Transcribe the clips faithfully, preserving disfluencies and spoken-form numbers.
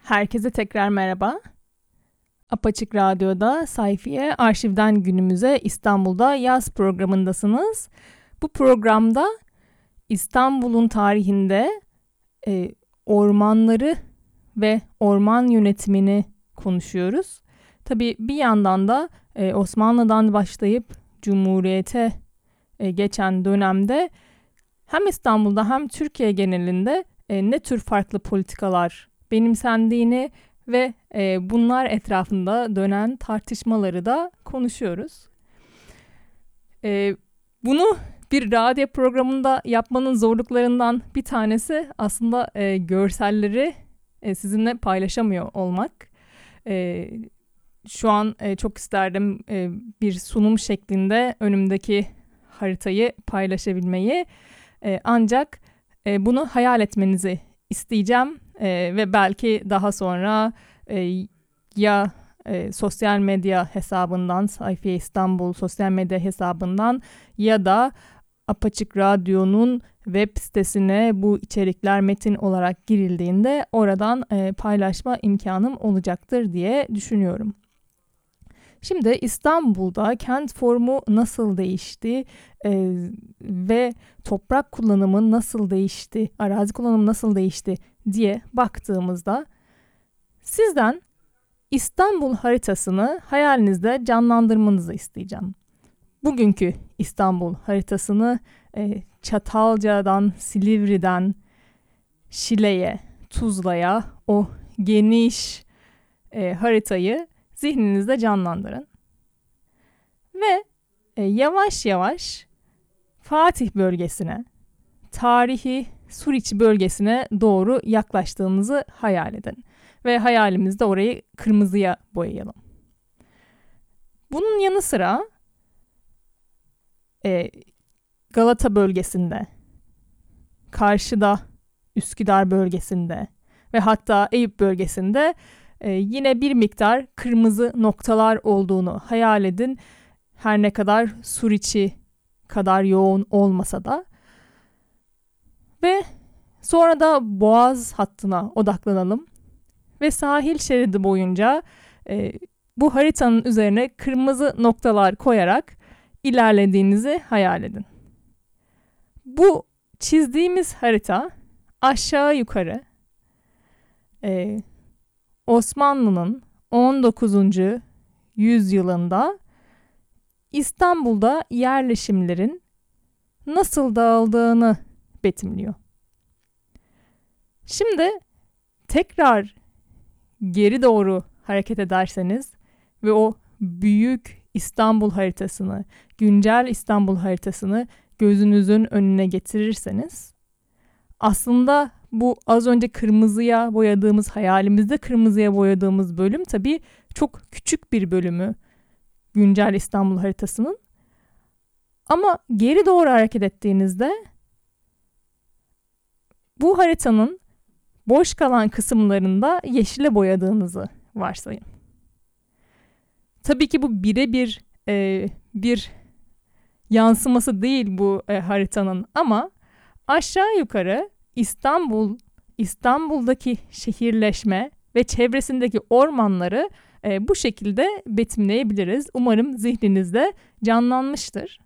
Herkese tekrar merhaba. Apaçık Radyo'da Sayfiye Arşivden Günümüze İstanbul'da yaz programındasınız. Bu programda İstanbul'un tarihinde e, ormanları ve orman yönetimini konuşuyoruz. Tabii bir yandan da e, Osmanlı'dan başlayıp Cumhuriyet'e e, geçen dönemde hem İstanbul'da hem Türkiye genelinde e, ne tür farklı politikalar benimsendiğini ve e, bunlar etrafında dönen tartışmaları da konuşuyoruz. E, bunu bir radyo programında yapmanın zorluklarından bir tanesi aslında e, görselleri e, sizinle paylaşamıyor olmak. E, şu an e, çok isterdim e, bir sunum şeklinde önümdeki haritayı paylaşabilmeyi. E, ancak e, bunu hayal etmenizi isteyeceğim. Ee, ve belki daha sonra e, ya e, sosyal medya hesabından, Sayfiye İstanbul sosyal medya hesabından ya da Apaçık Radyo'nun web sitesine bu içerikler metin olarak girildiğinde oradan e, paylaşma imkanım olacaktır diye düşünüyorum. Şimdi İstanbul'da kent formu nasıl değişti e, ve toprak kullanımı nasıl değişti, arazi kullanımı nasıl değişti diye baktığımızda sizden İstanbul haritasını hayalinizde canlandırmanızı isteyeceğim. Bugünkü İstanbul haritasını e, Çatalca'dan, Silivri'den, Şile'ye, Tuzla'ya o geniş e, haritayı zihninizde canlandırın. Ve e, yavaş yavaş Fatih bölgesine, tarihi Suriç bölgesine doğru yaklaştığımızı hayal edin. Ve hayalimizde orayı kırmızıya boyayalım. Bunun yanı sıra e, Galata bölgesinde, karşıda Üsküdar bölgesinde ve hatta Eyüp bölgesinde e, yine bir miktar kırmızı noktalar olduğunu hayal edin. Her ne kadar Suriç'i kadar yoğun olmasa da. Ve sonra da Boğaz hattına odaklanalım. Ve sahil şeridi boyunca e, bu haritanın üzerine kırmızı noktalar koyarak ilerlediğinizi hayal edin. Bu çizdiğimiz harita aşağı yukarı e, Osmanlı'nın on dokuzuncu yüzyılında İstanbul'da yerleşimlerin nasıl dağıldığını betimliyor. Şimdi tekrar geri doğru hareket ederseniz ve o büyük İstanbul haritasını, güncel İstanbul haritasını gözünüzün önüne getirirseniz aslında bu az önce kırmızıya boyadığımız, hayalimizde kırmızıya boyadığımız bölüm tabii çok küçük bir bölümü güncel İstanbul haritasının. Ama geri doğru hareket ettiğinizde bu haritanın boş kalan kısımlarında yeşile boyadığınızı varsayın. Tabii ki bu birebir e, bir yansıması değil bu e, haritanın ama aşağı yukarı İstanbul, İstanbul'daki şehirleşme ve çevresindeki ormanları e, bu şekilde betimleyebiliriz. Umarım zihninizde canlanmıştır.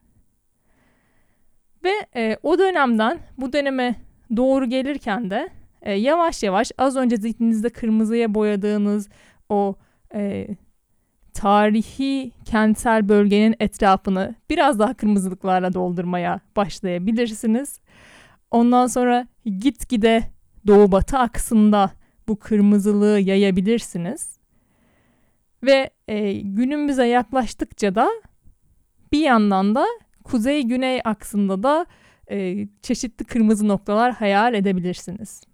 Ve e, o dönemden bu döneme doğru gelirken de e, yavaş yavaş az önce zihninizde kırmızıya boyadığınız o e, tarihi kentsel bölgenin etrafını biraz daha kırmızılıklarla doldurmaya başlayabilirsiniz. Ondan sonra gitgide doğu batı aksında bu kırmızılığı yayabilirsiniz. Ve e, günümüze yaklaştıkça da bir yandan da kuzey-güney aksında da e, çeşitli kırmızı noktalar hayal edebilirsiniz.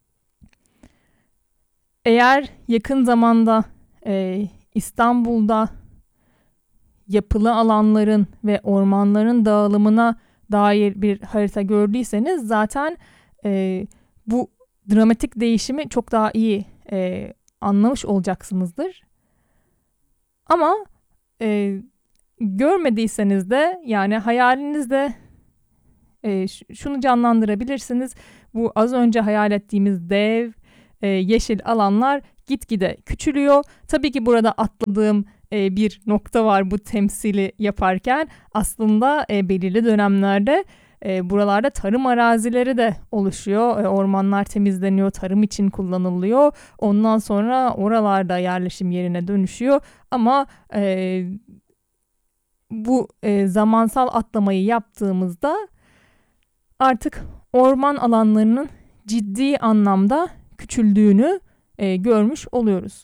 Eğer yakın zamanda e, İstanbul'da yapılı alanların ve ormanların dağılımına dair bir harita gördüyseniz zaten e, bu dramatik değişimi çok daha iyi e, anlamış olacaksınızdır. Ama e, görmediyseniz de yani hayalinizde e, şunu canlandırabilirsiniz. Bu az önce hayal ettiğimiz dev e, yeşil alanlar gitgide küçülüyor. Tabii ki burada atladığım e, bir nokta var bu temsili yaparken. Aslında e, belirli dönemlerde e, buralarda tarım arazileri de oluşuyor. E, ormanlar temizleniyor, tarım için kullanılıyor. Ondan sonra oralarda yerleşim yerine dönüşüyor. Ama e, bu e, zamansal atlamayı yaptığımızda artık orman alanlarının ciddi anlamda küçüldüğünü e, görmüş oluyoruz.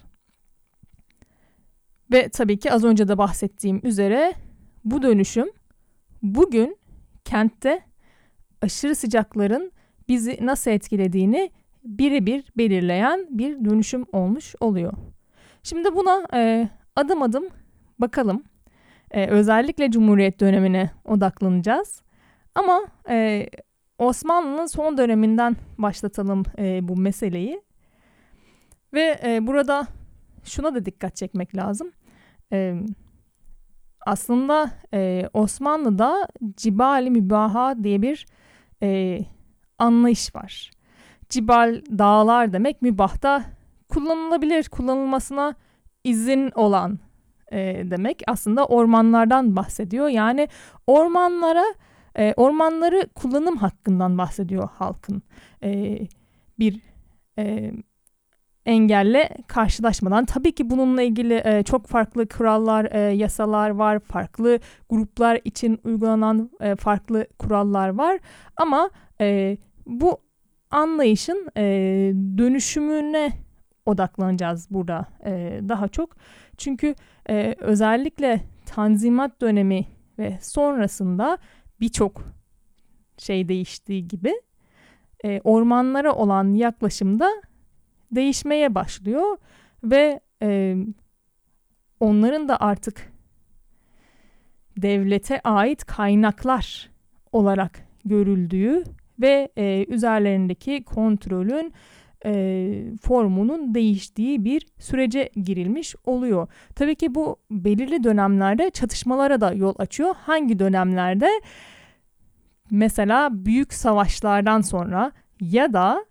Ve tabii ki az önce de bahsettiğim üzere bu dönüşüm bugün kentte aşırı sıcakların bizi nasıl etkilediğini birebir belirleyen bir dönüşüm olmuş oluyor. Şimdi buna e, adım adım bakalım. E, özellikle Cumhuriyet dönemine odaklanacağız. Ama e, Osmanlı'nın son döneminden başlatalım e, bu meseleyi. Ve e, burada şuna da dikkat çekmek lazım. E, aslında e, Osmanlı'da cibali mübaha diye bir e, anlayış var. Cibal dağlar demek, mübah da kullanılabilir, kullanılmasına izin olan e, demek. Aslında ormanlardan bahsediyor. Yani ormanlara, e, ormanları kullanım hakkından bahsediyor halkın. E, bir e, engelle karşılaşmadan. Tabii ki bununla ilgili e, çok farklı kurallar, e, yasalar var. Farklı gruplar için uygulanan e, farklı kurallar var. Ama e, bu anlayışın e, dönüşümüne odaklanacağız burada e, daha çok. Çünkü e, özellikle Tanzimat dönemi ve sonrasında birçok şey değiştiği gibi e, ormanlara olan yaklaşımda değişmeye başlıyor ve e, onların da artık devlete ait kaynaklar olarak görüldüğü ve e, üzerlerindeki kontrolün e, formunun değiştiği bir sürece girilmiş oluyor. Tabii ki bu belirli dönemlerde çatışmalara da yol açıyor. Hangi dönemlerde? Mesela büyük savaşlardan sonra ya da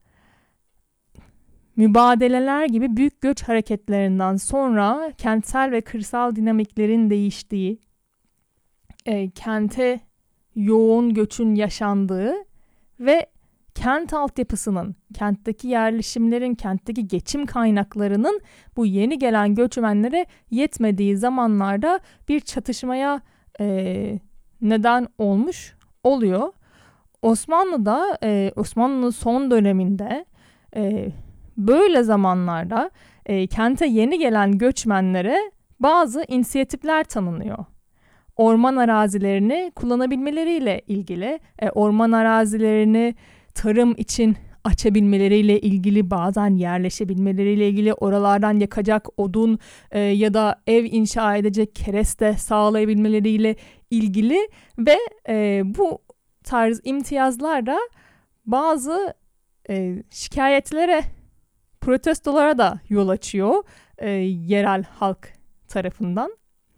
mübadeleler gibi büyük göç hareketlerinden sonra kentsel ve kırsal dinamiklerin değiştiği, e, kente yoğun göçün yaşandığı ve kent altyapısının, kentteki yerleşimlerin, kentteki geçim kaynaklarının bu yeni gelen göçmenlere yetmediği zamanlarda bir çatışmaya e, neden olmuş oluyor. Osmanlı'da, e, Osmanlı'nın son döneminde e, böyle zamanlarda e, kente yeni gelen göçmenlere bazı inisiyatifler tanınıyor. Orman arazilerini kullanabilmeleriyle ilgili, e, orman arazilerini tarım için açabilmeleriyle ilgili, bazen yerleşebilmeleriyle ilgili, oralardan yakacak odun e, ya da ev inşa edecek kereste sağlayabilmeleriyle ilgili ve e, bu tarz imtiyazlar da bazı e, şikayetlere, protestolara da yol açıyor e, yerel halk tarafından.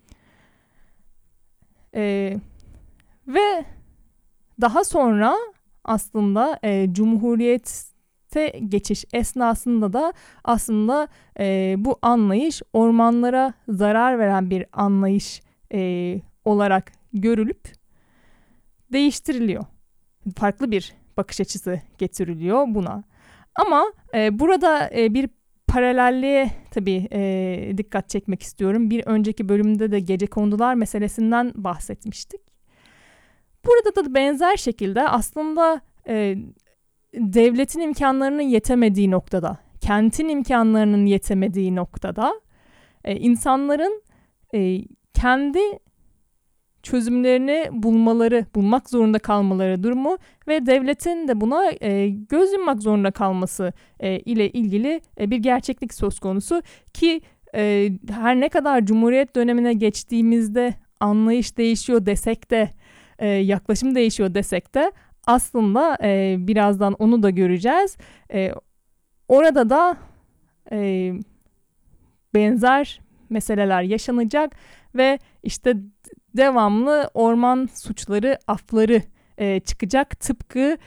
E, ve daha sonra aslında e, Cumhuriyet'e geçiş esnasında da aslında e, bu anlayış ormanlara zarar veren bir anlayış e, olarak görülüp değiştiriliyor. Farklı bir bakış açısı getiriliyor buna. Ama e, burada e, bir paralelliğe tabii e, dikkat çekmek istiyorum. Bir önceki bölümde de gecekondular meselesinden bahsetmiştik. Burada da benzer şekilde aslında e, devletin imkanlarının yetemediği noktada, kentin imkanlarının yetemediği noktada e, insanların e, kendi çözümlerini bulmaları, bulmak zorunda kalmaları durumu ve devletin de buna e, göz yummak zorunda kalması e, ile ilgili e, bir gerçeklik söz konusu ki e, her ne kadar Cumhuriyet dönemine geçtiğimizde anlayış değişiyor desek de, e, yaklaşım değişiyor desek de aslında e, birazdan onu da göreceğiz. E, orada da e, benzer meseleler yaşanacak ve işte devamlı orman suçları afları e, çıkacak. Tıpkı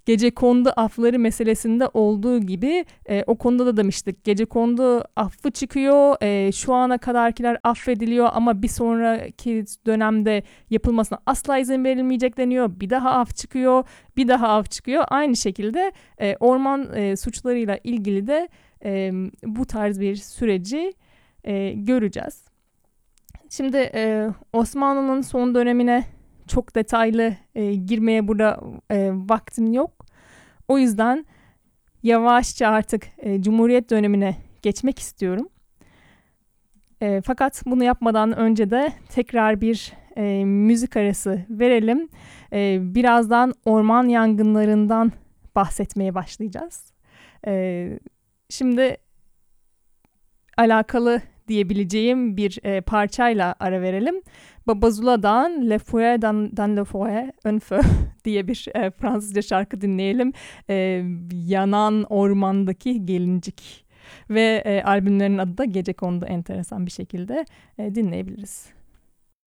gecekondu afları meselesinde olduğu gibi e, o konuda da demiştik. Gecekondu affı çıkıyor. E, şu ana kadarkiler affediliyor ama bir sonraki dönemde yapılmasına asla izin verilmeyecek deniyor. Bir daha af çıkıyor. Bir daha af çıkıyor. Aynı şekilde e, orman e, suçlarıyla ilgili de e, bu tarz bir süreci e, göreceğiz. Şimdi e, Osmanlı'nın son dönemine çok detaylı e, girmeye burada e, vaktim yok. O yüzden yavaşça artık e, Cumhuriyet dönemine geçmek istiyorum. E, fakat bunu yapmadan önce de tekrar bir e, müzik arası verelim. E, birazdan orman yangınlarından bahsetmeye başlayacağız. E, şimdi alakalı diyebileceğim bir e, parçayla ara verelim. Babazula'dan Le Fouet dans, dans le Fouet, un feu diye bir e, Fransızca şarkı dinleyelim. E, yanan ormandaki gelincik. Ve e, albümlerin adı da Gecekondu enteresan bir şekilde e, dinleyebiliriz.